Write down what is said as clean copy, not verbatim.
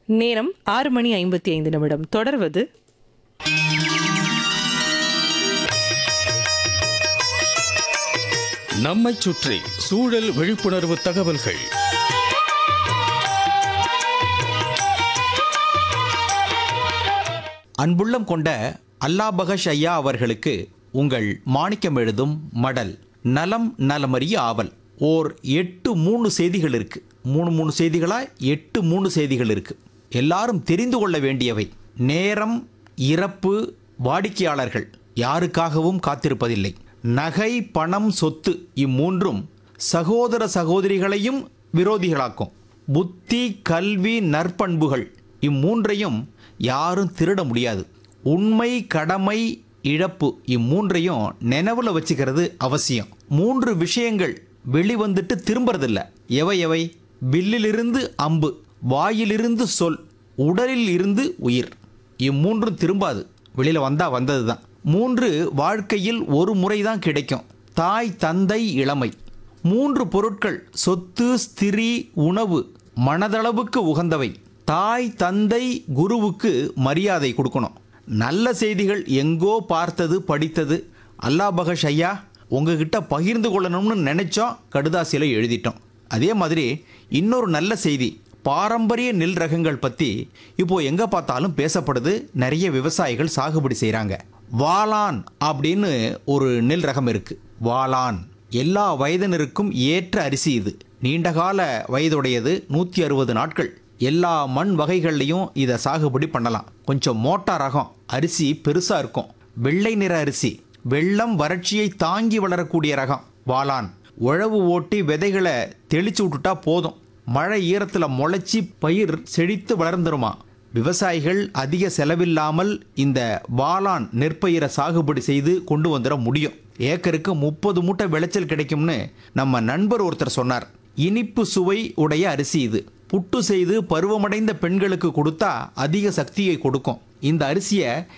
நேரம் 6:55. தொடர்வது நம்மைச் சுற்றி சூழல் விழிப்புணர்வு தகவல்கள். அன்புள்ளம் கொண்ட அல்லாபகஷ் ஐயா அவர்களுக்கு உங்கள் மாணிக்கம் எழுதும் மடல். நலம் நலமறிய ஆவல். ஓர் 8-3 செய்திகள் இருக்கு. 3 செய்திகளா 8-3 செய்திகள் இருக்கு. எல்லாரும் தெரிந்து கொள்ள வேண்டியவை. நேரம், இறப்பு, வாடிக்கையாளர்கள் யாருக்காகவும் காத்திருப்பதில்லை. நகை, பணம், சொத்து இம்மூன்றும் சகோதர சகோதரிகளையும் விரோதிகளாக்கும். புத்தி, கல்வி, நற்பண்புகள் இம்மூன்றையும் யாரும் திருட முடியாது. உண்மை, கடமை, இழப்பு இம்மூன்றையும் நினைவில் வச்சுக்கிறது அவசியம். 3 விஷயங்கள் வெளிவந்துட்டு திரும்புறதில்ல. எவை? வில்லிலிருந்து அம்பு, வாயிலிருந்து சொல், உடலில் இருந்து உயிர். இம்மூன்றும் திரும்பாது. வெளியில் வந்தது தான். 3 வாழ்க்கையில் ஒரு முறை தான் கிடைக்கும். தாய், தந்தை, இளமை. 3 பொருட்கள் சொத்து, ஸ்திரீ, உணவு மனதளவுக்கு உகந்தவை. தாய், தந்தை, குருவுக்கு மரியாதை கொடுக்கணும். நல்ல செய்திகள் எங்கோ பார்த்தது படித்தது. அல்லாபகஷ் ஐயா உங்ககிட்ட பகிர்ந்து கொள்ளணும்னு நினைச்சோம், கடுதாசியில் எழுதிட்டோம். அதே மாதிரி இன்னொரு நல்ல செய்தி, பாரம்பரிய நெல் ரகங்கள் பற்றி இப்போ எங்கே பார்த்தாலும் பேசப்படுது. நிறைய விவசாயிகள் சாகுபடி செய்கிறாங்க. வாளான் அப்படின்னு ஒரு நெல் ரகம் இருக்கு. வாளான் எல்லா வயதினருக்கும் ஏற்ற அரிசி. இது நீண்டகால வயதுடையது. 160 நாட்கள். எல்லா மண் வகைகள்லையும் இதை சாகுபடி பண்ணலாம். கொஞ்சம் மோட்டா ரகம். அரிசி பெருசாக இருக்கும். வெள்ளை நிற அரிசி. வெள்ளம் வறட்சியை தாங்கி வளரக்கூடிய ரகம் வாளான். உழவு ஓட்டி விதைகளை தெளிச்சு விட்டுட்டா போதும், மழை ஈரத்தில் முளைச்சி பயிர் செழித்து வளர்ந்துருமா. விவசாயிகள் அதிக செலவில்லாமல் இந்த வாளான் நெற்பயிரை சாகுபடி செய்து கொண்டு வந்துட முடியும். ஏக்கருக்கு 30 மூட்டை விளைச்சல் கிடைக்கும்னு நம்ம நண்பர் ஒருத்தர் சொன்னார். இனிப்பு சுவை உடைய அரிசி இது. புட்டு செய்து பருவமடைந்த பெண்களுக்கு கொடுத்தா அதிக சக்தியை கொடுக்கும். இந்த அரிசியை